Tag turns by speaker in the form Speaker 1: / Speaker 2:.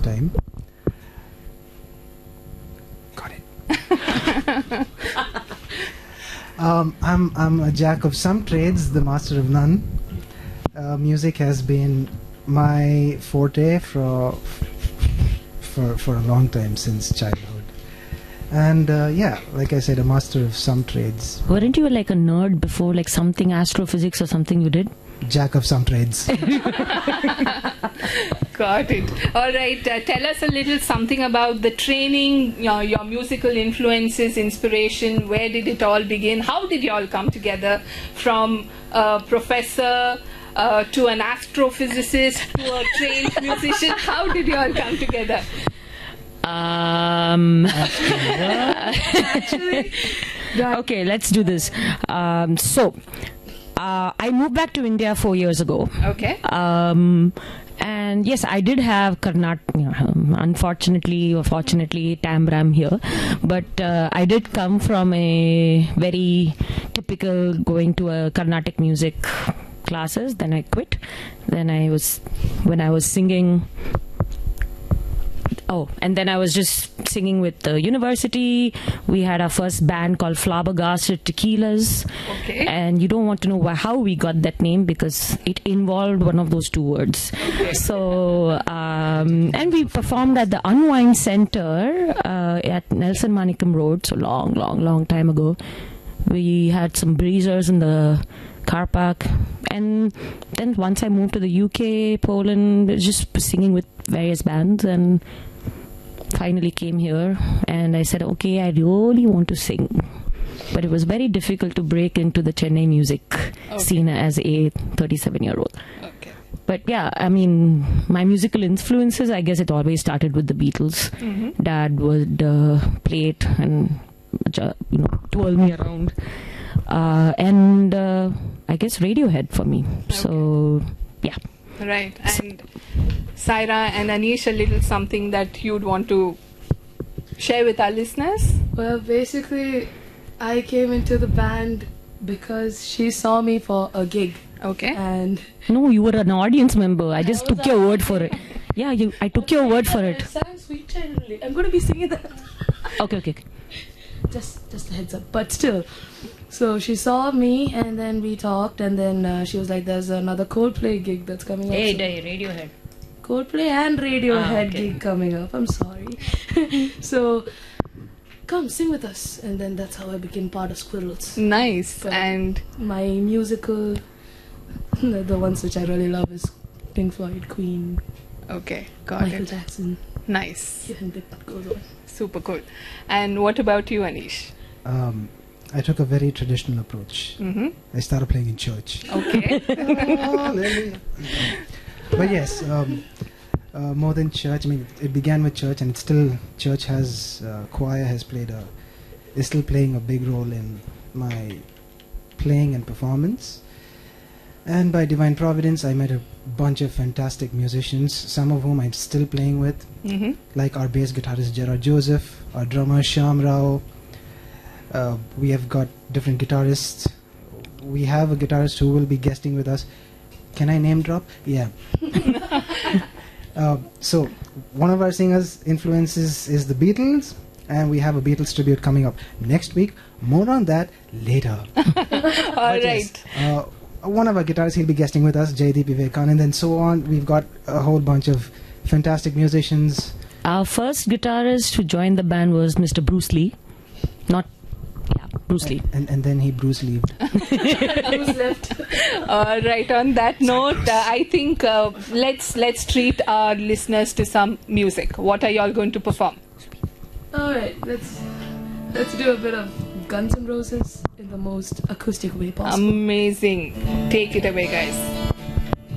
Speaker 1: time. Got it. I'm a jack of some trades, the master of none. Music has been my forte for a long time, since childhood. And yeah, like I said, a master of some trades.
Speaker 2: Weren't you like a nerd before, like something astrophysics or something you did?
Speaker 1: Jack of some trades.
Speaker 3: Got it. All right. Tell us a little something about the training, your musical influences, inspiration. Where did it all begin? How did you all come together from a professor to an astrophysicist to a trained musician? How did you all come together?
Speaker 2: Okay, let's do this. I moved back to India 4 years ago.
Speaker 3: Okay.
Speaker 2: And yes, I did have unfortunately or fortunately, Tambram here. But I did come from a very typical going to a Carnatic music classes. Then I quit. When I was singing. Oh, and then I was just singing with the university. We had our first band called Flabbergasted Tequilas.
Speaker 3: Okay.
Speaker 2: And you don't want to know how we got that name, because it involved one of those two words.
Speaker 3: Okay.
Speaker 2: So, and we performed at the Unwind Center at Nelson Manikam Road. So long time ago. We had some breezers in the car park. And then once I moved to the UK, Poland, just singing with various bands, and finally came here, and I said, okay, I really want to sing. But it was very difficult to break into the Chennai music scene as a 37-year-old.
Speaker 3: Okay.
Speaker 2: But yeah, I mean, my musical influences, I guess it always started with the Beatles.
Speaker 3: Mm-hmm.
Speaker 2: Dad would play it and twirl me around. And I guess Radiohead for me.
Speaker 3: Okay.
Speaker 2: So, yeah.
Speaker 3: Right. And Saira and Anish, a little something that you'd want to share with our listeners?
Speaker 4: Well, basically, I came into the band because she saw me for a gig.
Speaker 3: Okay.
Speaker 4: And
Speaker 2: no, you were an audience member. I just took your word for it. Yeah, I took your word for it.
Speaker 4: Sweet child. I'm going to be singing that.
Speaker 2: Okay.
Speaker 4: Just a heads up. But still. So she saw me, and then we talked, and then she was like, there's another Coldplay gig that's coming up.
Speaker 2: Radiohead.
Speaker 4: Coldplay and Radiohead
Speaker 2: okay.
Speaker 4: gig coming up. I'm sorry. So, come sing with us. And then that's how I became part of Squirrels.
Speaker 3: Nice.
Speaker 4: So
Speaker 3: and
Speaker 4: my musical, the ones which I really love is Pink Floyd, Queen,
Speaker 3: okay, got
Speaker 4: Michael
Speaker 3: it.
Speaker 4: Jackson.
Speaker 3: Nice.
Speaker 4: And it goes on.
Speaker 3: Super cool. And what about you, Anish?
Speaker 1: I took a very traditional approach.
Speaker 3: Mm-hmm.
Speaker 1: I started playing in church.
Speaker 3: Okay.
Speaker 1: But yes, more than church. I mean, it began with church, and it's still church has choir has is still playing a big role in my playing and performance. And by divine providence, I met a bunch of fantastic musicians, some of whom I'm still playing with,
Speaker 3: Mm-hmm.
Speaker 1: like our bass guitarist Gerard Joseph, our drummer Shyam Rao. We have got different guitarists. We have a guitarist who will be guesting with us. Can I name drop? Yeah. So one of our singers' influences is the Beatles, and we have a Beatles tribute coming up next week. More on that later.
Speaker 3: All right.
Speaker 1: Yes, one of our guitarists, he'll be guesting with us, Jaydeep Vivekanand, and so on. We've got a whole bunch of fantastic musicians.
Speaker 2: Our first guitarist who joined the band was Mr. Bruce Lee. Bruce Lee.
Speaker 1: And then he Bruce Lee.
Speaker 4: Who's left?
Speaker 3: All right. On that note, I think let's treat our listeners to some music. What are you all going to perform?
Speaker 4: All right, let's do a bit of Guns N' Roses in the most acoustic way possible.
Speaker 3: Amazing. Take it away, guys.